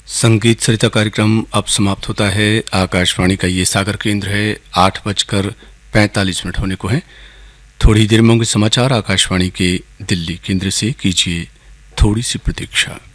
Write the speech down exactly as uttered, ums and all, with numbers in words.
संगीत सरिता कार्यक्रम अब समाप्त होता है। आकाशवाणी का ये सागर केंद्र है। आठ बजकर पैंतालीस मिनट होने को है। थोड़ी देर में होंगे समाचार आकाशवाणी के दिल्ली केंद्र से। कीजिए थोड़ी सी प्रतीक्षा।